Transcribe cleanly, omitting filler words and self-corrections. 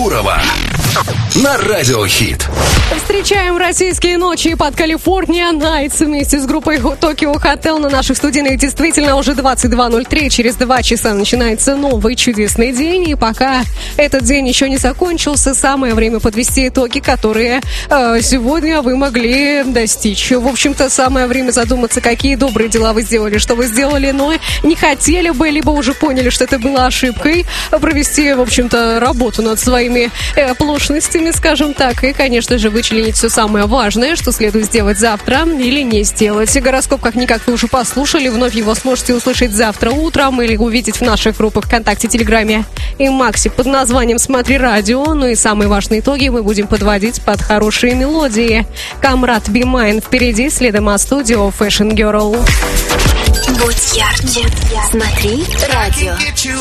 Гурова на Радио Хит. Встречаем российские ночи под California Nights вместе с группой Tokyo Hotel на наших студийных. Действительно, уже 22:03. Через 2 часа начинается новый чудесный день. И пока этот день еще не закончился, самое время подвести итоги, которые сегодня вы могли достичь. В общем-то, самое время задуматься, какие добрые дела вы сделали, что вы сделали, но не хотели бы, либо уже поняли, что это была ошибкой, провести, в общем-то, работу над своими оплошностями, скажем так, и, конечно же, вычленить все самое важное, что следует сделать завтра или не сделать. Гороскоп, как-никак, вы уже послушали, вновь его сможете услышать завтра утром или увидеть в наших группах ВКонтакте, Телеграме и Максе под названием «Смотри радио». Ну и самые важные итоги мы будем подводить под хорошие мелодии. Камрад Be Mine впереди, следом А-студио Fashion Girl. Будь ярче, смотри радио.